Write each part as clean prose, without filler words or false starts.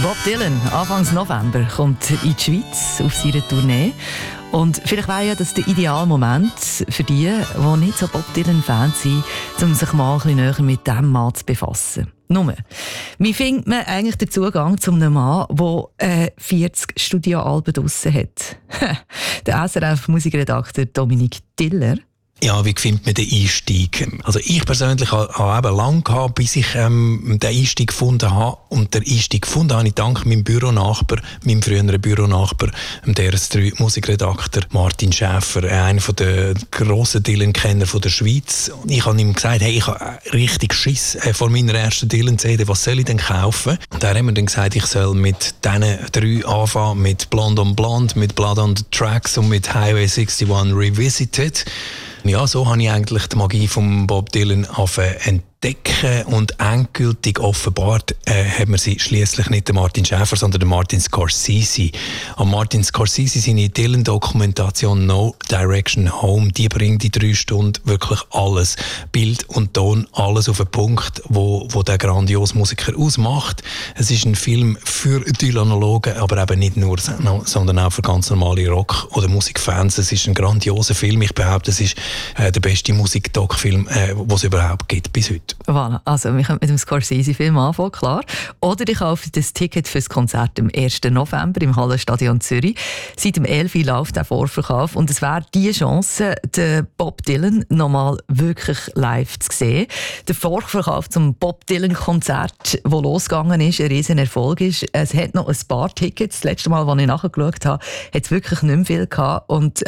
Bob Dylan, Anfang November, kommt in die Schweiz auf seine Tournee. Und vielleicht wäre ja das der ideale Moment für die nicht so Bob Dylan-Fans sind, um sich mal ein bisschen näher mit diesem Mann zu befassen. Nur, wie findet man eigentlich den Zugang zu einem Mann, der 40 Studioalben draussen hat? Der SRF-Musikredakteur Dominik Tiller. Ja, wie findet man den Einstieg? Also ich persönlich habe eben lange gehabt, bis ich den Einstieg gefunden habe. Und der Einstieg gefunden habe ich dank meinem Büronachbar, meinem früheren Büronachbar, dem DRS3 Musikredakteur Martin Schäfer, einer der grossen Dylan-Kenner der Schweiz. Ich habe ihm gesagt, hey, ich habe richtig Schiss vor meiner ersten Dylan-CD, was soll ich denn kaufen? Und er hat mir dann gesagt, ich soll mit diesen 3 anfangen, mit Blonde on Blonde, mit Blood on the Tracks und mit Highway 61 Revisited. Ja, so habe ich eigentlich die Magie von Bob Dylan entdecken und endgültig offenbart hat man sie schliesslich nicht den Martin Schäfer, sondern den Martin Scorsese. An Martin Scorsese seine Dylan-Dokumentation No Direction Home, die bringt in 3 Stunden wirklich alles. Bild und Ton, alles auf den Punkt, wo der grandiose Musiker ausmacht. Es ist ein Film für Dylanologen, aber eben nicht nur, sondern auch für ganz normale Rock- oder Musikfans. Es ist ein grandioser Film. Ich behaupte, es ist der beste Musik-Doc-Film, den es überhaupt gibt bis heute. Voilà. Also, wir können mit dem Scorsese-Film anfangen, klar. Oder ich kaufe das Ticket für das Konzert am 1. November im Hallenstadion Zürich. Seit dem 11. Uhr läuft der Vorverkauf und es wäre die Chance, den Bob Dylan nochmal wirklich live zu sehen. Der Vorverkauf zum Bob Dylan-Konzert, das losgegangen ist, ein riesen Erfolg ist. Es hat noch ein paar Tickets. Das letzte Mal, als ich nachgeschaut habe, hat es wirklich nicht mehr viel gehabt. Und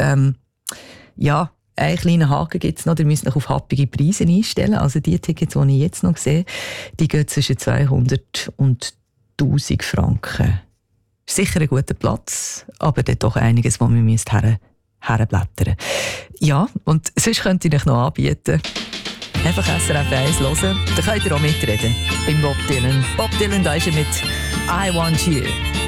ja, einen kleinen Haken gibt es noch, ihr müsst euch auf happige Preise einstellen. Also die Tickets, die ich jetzt noch sehe, die gehen zwischen 200 und 1000 Franken. Sicher ein guter Platz, aber dann doch einiges, wo man herblättern. Ja, und sonst könnt ihr euch noch anbieten. Einfach SRF 1 hören, dann könnt ihr auch mitreden beim Bob Dylan. Bob Dylan, da ist er mit «I Want You».